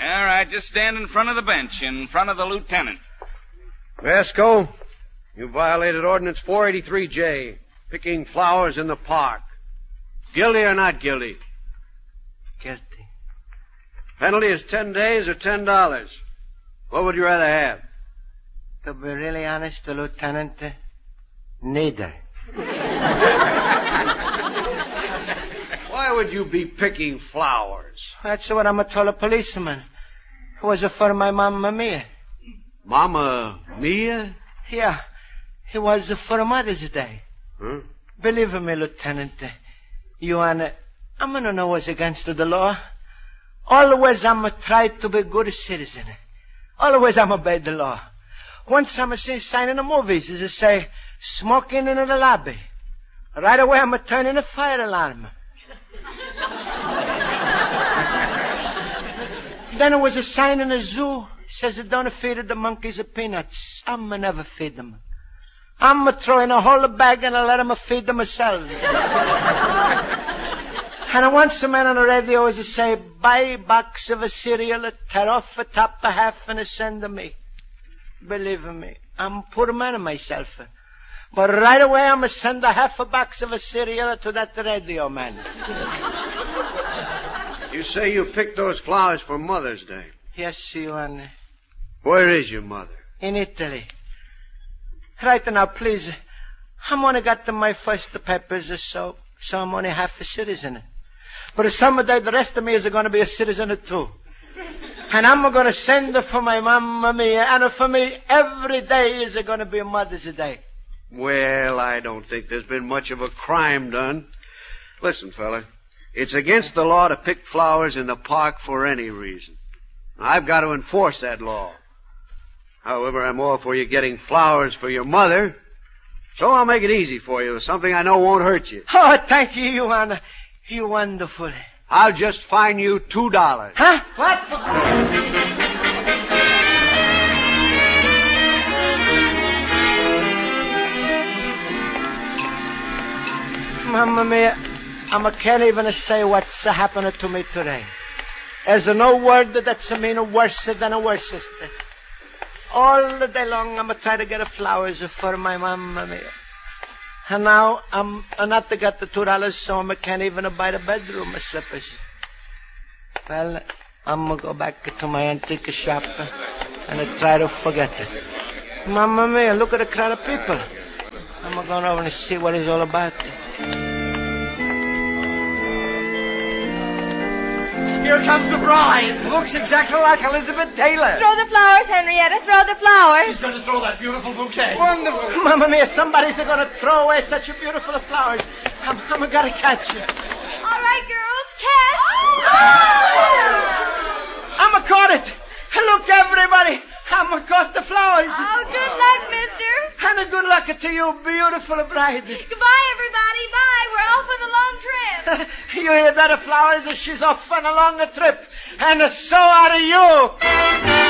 All right, just stand in front of the bench, in front of the lieutenant. Vasco, you violated Ordinance 483J, picking flowers in the park. Guilty or not guilty? Guilty. Penalty is 10 days or $10. What would you rather have? To be really honest, Lieutenant, neither. Why would you be picking flowers? That's what I'm told a policeman. It was for my Mamma Mia. Mamma Mia? Yeah, it was for Mother's Day. Huh? Believe me, Lieutenant, I'm gonna know what's against the law. Always I'm try to be a good citizen. Always I'm obey the law. Once I'm seen sign in the movies, it say, smoking in the lobby. Right away I'm turning a fire alarm. Then it was a sign in the zoo, says don't feed the monkeys the peanuts. I'm never feed them. I'm throwing a whole bag and I let them feed themselves. And once a man on the radio was to say, buy a box of a cereal, tear off the top a half and send to me. Believe me, I'm a poor man myself. But right away I'm send a half a box of a cereal to that radio man. You say you picked those flowers for Mother's Day. Yes, you and Where is your mother? in Italy. Right now, please. I'm only got my first papers or so I'm only half a citizen. But someday the rest of me is going to be a citizen too. And I'm going to send for my Mamma Mia, and for me, every day is going to be a Mother's Day. Well, I don't think there's been much of a crime done. Listen, fella, it's against the law to pick flowers in the park for any reason. I've got to enforce that law. However, I'm all for you getting flowers for your mother, so I'll make it easy for you, something I know won't hurt you. Oh, thank you, Johanna. You're wonderful. I'll just fine you $2. Huh? What? Mamma Mia, I can't even say what's happening to me today. There's no word that's mean worse than a worstest. All the day long I'm trying to get flowers for my Mamma Mia. And now I'm not to get the $2, so I can't even buy the bedroom slippers. Well, I'm going to go back to my antique shop and try to forget it. Mamma Mia, look at the crowd of people. I'm going over and see what it's all about. Here comes the bride. Looks exactly like Elizabeth Taylor. Throw the flowers, Henrietta. Throw the flowers. She's going to throw that beautiful bouquet. Wonderful. Mamma Mia, somebody's going to throw away such a beautiful flowers. I'm going to catch it. All right, girls, catch. I'm caught it. Look, everybody. I'm caught the flowers. Oh, good luck, mister. And a good luck to you, beautiful bride. Goodbye, everybody. Bye. We're off on a long trip. You hear that, flowers? She's off on a long trip. And so are you.